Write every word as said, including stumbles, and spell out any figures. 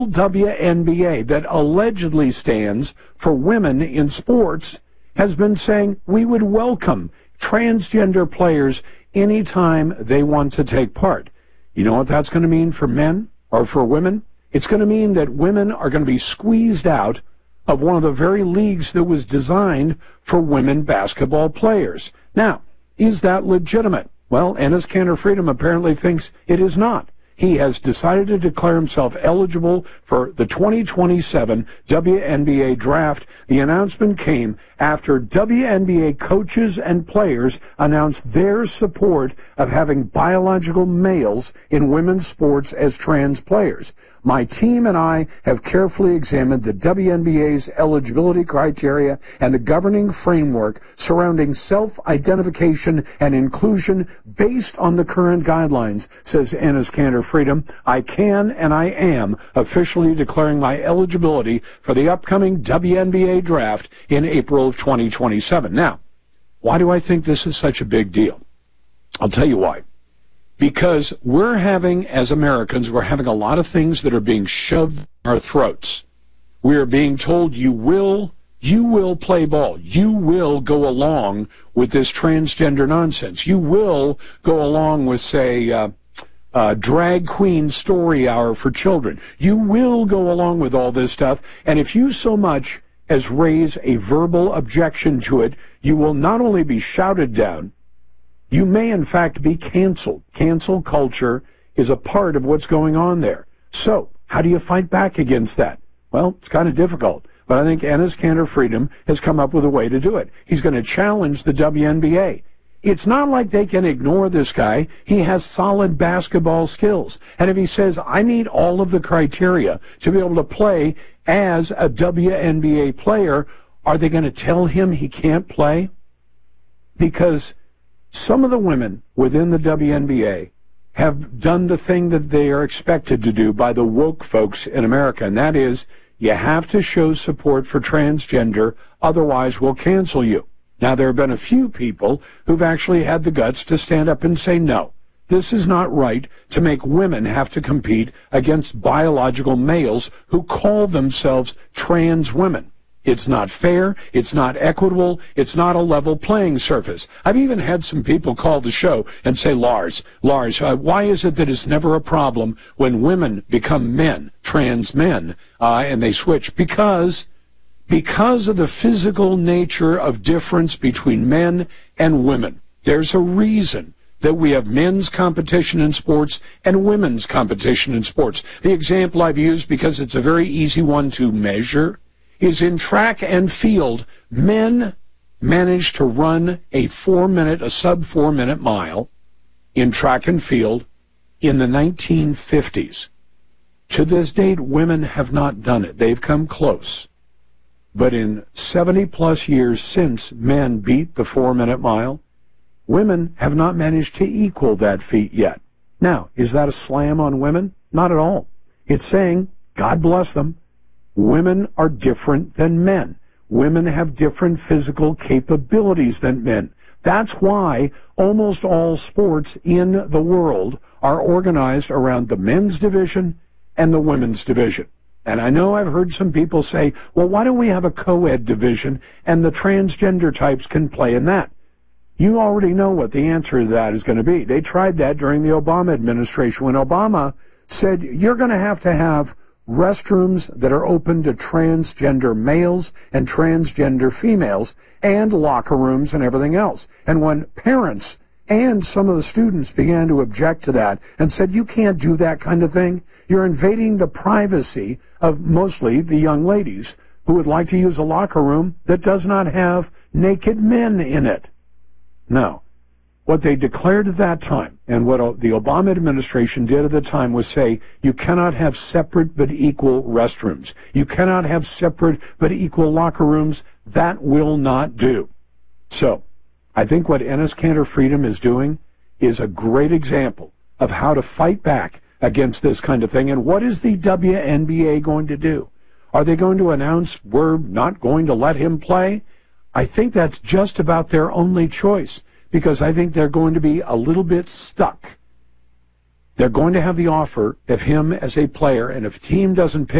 W N B A that allegedly stands for women in sports has been saying we would welcome transgender players anytime they want to take part. You know what that's going to mean for men or for women? It's going to mean that women are going to be squeezed out of one of the very leagues that was designed for women basketball players. Now, is that legitimate? Well, Enes Kanter Freedom apparently thinks it is not. He has decided to declare himself eligible for the twenty twenty-seven W N B A draft. The announcement came after W N B A coaches and players announced their support of having biological males in women's sports as trans players. My team and I have carefully examined the W N B A's eligibility criteria and the governing framework surrounding self-identification and inclusion based on the current guidelines, says Enes Kanter Freedom. I can and I am officially declaring my eligibility for the upcoming W N B A draft in April of twenty twenty-seven. Now, why do I think this is such a big deal? I'll tell you why. Because we're having, as Americans, we're having a lot of things that are being shoved in our throats. We are being told you will, you will play ball. You will go along with this transgender nonsense. You will go along with, say, uh, uh, drag queen story hour for children. You will go along with all this stuff. And if you so much as raise a verbal objection to it, you will not only be shouted down, you may, in fact, be canceled. Cancel culture is a part of what's going on there. So, how do you fight back against that? Well, it's kind of difficult. But I think Enes Kanter Freedom has come up with a way to do it. He's going to challenge the W N B A. It's not like they can ignore this guy. He has solid basketball skills. And if he says, I need all of the criteria to be able to play as a W N B A player, are they going to tell him he can't play? Because some of the women within the W N B A have done the thing that they are expected to do by the woke folks in America, and that is you have to show support for transgender, otherwise we'll cancel you. Now, there have been a few people who've actually had the guts to stand up and say, no, this is not right to make women have to compete against biological males who call themselves trans women. It's not fair, it's not equitable, it's not a level playing surface. I've even had some people call the show and say, Lars, Lars, uh, why is it that it's never a problem when women become men, trans men, uh, and they switch? Because, because of the physical nature of difference between men and women. There's a reason that we have men's competition in sports and women's competition in sports. The example I've used, because it's a very easy one to measure, is in track and field, men managed to run a four-minute, a sub-four-minute mile in track and field in the nineteen fifties. To this date, women have not done it. They've come close. But in seventy-plus years since men beat the four-minute mile, women have not managed to equal that feat yet. Now, is that a slam on women? Not at all. It's saying, God bless them. Women are different than men. Women have different physical capabilities than men. That's why almost all sports in the world are organized around the men's division and the women's division. And I know I've heard some people say, well, why don't we have a co-ed division and the transgender types can play in that? You already know what the answer to that is going to be. They tried that during the Obama administration when Obama said, you're going to have to have restrooms that are open to transgender males and transgender females and locker rooms and everything else. And when parents and some of the students began to object to that and said, you can't do that kind of thing, you're invading the privacy of mostly the young ladies who would like to use a locker room that does not have naked men in it. No. What they declared at that time, and what the Obama administration did at the time, was say, you cannot have separate but equal restrooms. You cannot have separate but equal locker rooms. That will not do. So, I think what Enes Kanter Freedom is doing is a great example of how to fight back against this kind of thing. And what is the W N B A going to do? Are they going to announce we're not going to let him play? I think that's just about their only choice, because I think they're going to be a little bit stuck. They're going to have the offer of him as a player, and if a team doesn't pick